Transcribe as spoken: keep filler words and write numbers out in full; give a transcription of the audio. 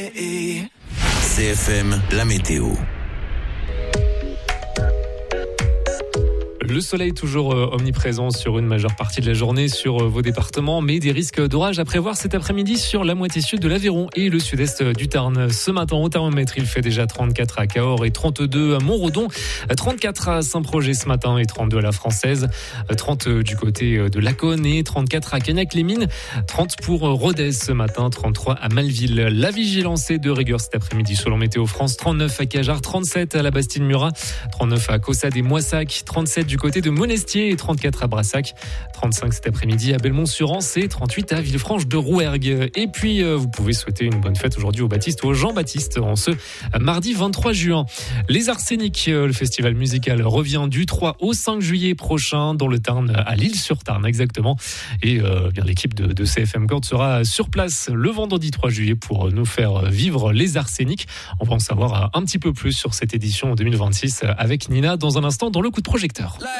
C F M, la météo. Le soleil toujours omniprésent sur une majeure partie de la journée sur vos départements, mais des risques d'orage à prévoir cet après-midi sur la moitié sud de l'Aveyron et le sud-est du Tarn. Ce matin, au thermomètre, il fait déjà trente-quatre à Cahors et trente-deux à Montredon, trente-quatre à Saint-Projet ce matin et trente-deux à la Française, trente du côté de Laconne et trente-quatre à Cagnac-les-Mines, trente pour Rodez ce matin, trente-trois à Malville. La vigilance est de rigueur cet après-midi selon Météo France, trente-neuf à Cajarc, trente-sept à la Bastide-Murat, trente-neuf à Caussade et Moissac, trente-sept du côté de Monestier et trente-quatre à Brassac, trente-cinq cet après-midi à Belmont-sur-Anse et trente-huit à Villefranche de Rouergue. Et puis, euh, vous pouvez souhaiter une bonne fête aujourd'hui au Baptiste ou au Jean-Baptiste en ce mardi vingt-trois juin. Les Arséniques, euh, le festival musical revient du trois au cinq juillet prochain dans le Tarn, à l'Île-sur-Tarn exactement. Et euh, bien l'équipe de, de C F M Cordes sera sur place le vendredi trois juillet pour nous faire vivre les Arséniques. On va en savoir un petit peu plus sur cette édition deux mille vingt-six avec Nina dans un instant dans le coup de projecteur.